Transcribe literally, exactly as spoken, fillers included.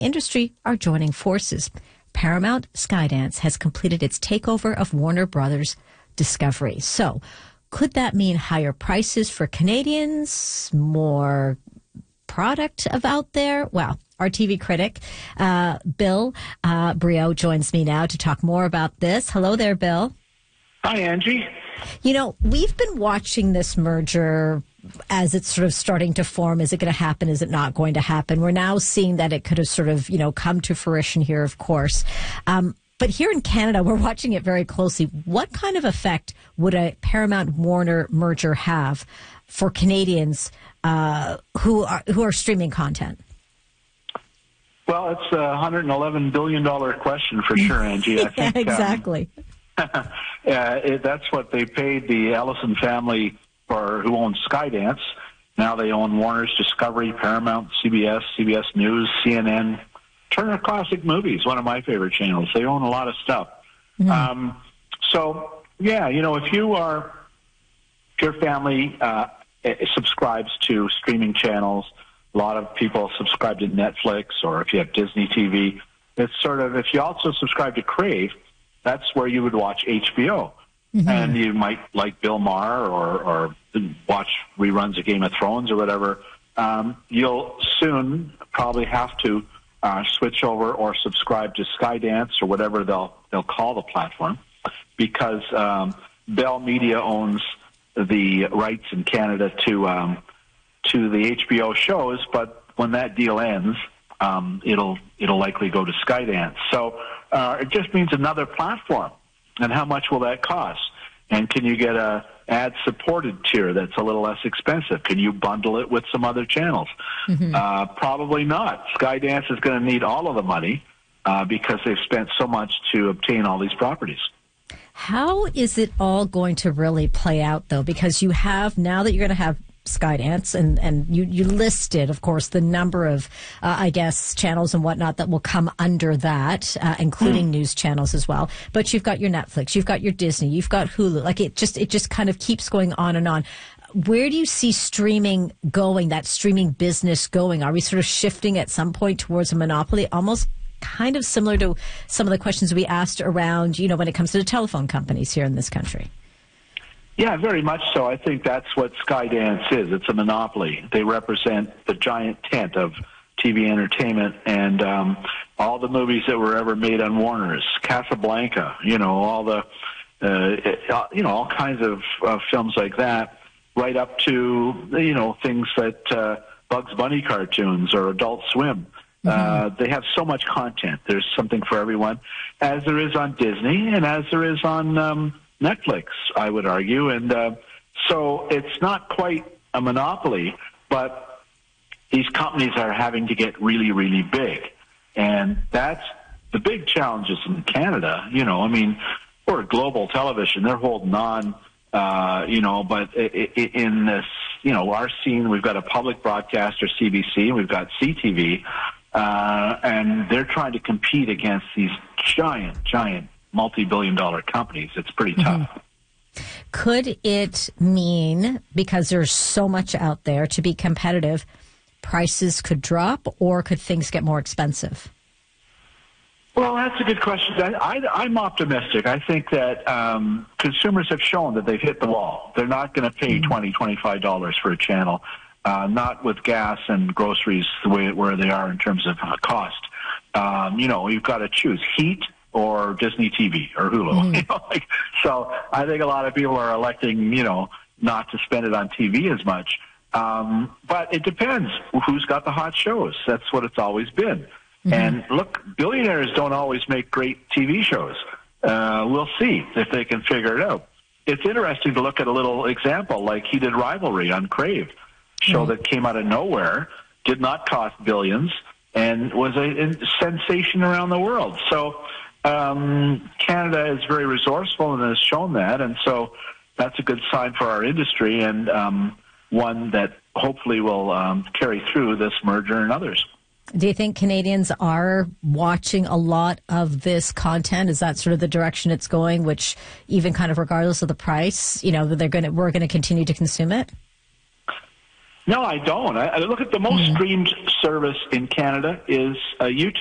industry are joining forces. Paramount Skydance has completed its takeover of Warner Brothers Discovery. So, could that mean higher prices for Canadians, more product of out there? Well, our T V critic, uh, Bill uh, Brioux, joins me now to talk more about this. Hello there, Bill. Hi, Angie. You know, we've been watching this merger as it's sort of starting to form. Is it going to happen? Is it not going to happen? We're now seeing that it could have sort of, you know, come to fruition here, of course. Um, but here in Canada, we're watching it very closely. What kind of effect would a Paramount-Warner merger have for Canadians uh, who are who are streaming content? Well, it's a one hundred eleven billion dollars question for sure, Angie. I think, yeah, exactly. Um, yeah, it, that's what they paid the Ellison family for, who owns Skydance. Now they own Warner's Discovery, Paramount, C B S, C B S News, C N N, Turner Classic Movies, one of my favorite channels. They own a lot of stuff. Mm-hmm. Um, so, yeah, you know, if you are, if your family uh, subscribes to streaming channels, a lot of people subscribe to Netflix, or if you have Disney T V, it's sort of, if you also subscribe to Crave, that's where you would watch H B O. Mm-hmm. And you might like Bill Maher or, or watch reruns of Game of Thrones or whatever. Um, you'll soon probably have to uh, switch over or subscribe to Skydance or whatever they'll they'll call the platform, because um, Bell Media owns the rights in Canada to um, to the H B O shows. But when that deal ends, um, it'll it'll likely go to Skydance. So uh, it just means another platform. And how much will that cost? And can you get a ad-supported tier that's a little less expensive? Can you bundle it with some other channels? Mm-hmm. Uh, probably not. Skydance is going to need all of the money uh, because they've spent so much to obtain all these properties. How is it all going to really play out, though? Because you have, now that you're going to have Skydance, and, and you, you listed, of course, the number of, uh, I guess, channels and whatnot that will come under that, uh, including mm. news channels as well. But you've got your Netflix, you've got your Disney, you've got Hulu. Like, it just, it just kind of keeps going on and on. Where do you see streaming going, that streaming business going? Are we sort of shifting at some point towards a monopoly, almost kind of similar to some of the questions we asked around, you know, when it comes to the telephone companies here in this country? Yeah, very much so. I think that's what Skydance is. It's a monopoly. They represent the giant tent of T V entertainment, and um, all the movies that were ever made on Warner's, Casablanca, you know, all the, uh, you know, all kinds of uh, films like that, right up to, you know, things that uh, Bugs Bunny cartoons or Adult Swim. Mm-hmm. Uh, they have so much content. There's something for everyone, as there is on Disney and as there is on um, Netflix, I would argue. And uh, so it's not quite a monopoly, but these companies are having to get really, really big. And that's the big challenges in Canada. You know, I mean, we're global television. They're holding on, uh, you know, but in this, you know, our scene, we've got a public broadcaster, C B C, we've got C T V, uh, and they're trying to compete against these giant, giant multi-billion dollar companies. It's pretty tough. Mm-hmm. Could it mean, because there's so much out there, to be competitive, prices could drop, or could things get more expensive? Well, that's a good question. I, I, I'm optimistic. I think that um, consumers have shown that they've hit the wall. They're not going to pay mm-hmm. twenty dollars, twenty-five dollars for a channel, uh, not with gas and groceries the way where they are in terms of uh, cost. Um, you know, you've got to choose Heat or Disney T V or Hulu. Mm-hmm. You know, like, so I think a lot of people are electing, you know, not to spend it on T V as much. Um, but it depends who's got the hot shows. That's what it's always been. Mm-hmm. And look, billionaires don't always make great T V shows. Uh, we'll see if they can figure it out. It's interesting to look at a little example like Heated Rivalry on Crave, show mm-hmm. that came out of nowhere, did not cost billions, and was a, a sensation around the world. So Um, Canada is very resourceful and has shown that, and so that's a good sign for our industry, and um, one that hopefully will um, carry through this merger and others. Do you think Canadians are watching a lot of this content? Is that sort of the direction it's going, which even kind of regardless of the price, you know, they're going to, we're going to continue to consume it? No, I don't. I, I look at the most streamed service in Canada is uh, YouTube.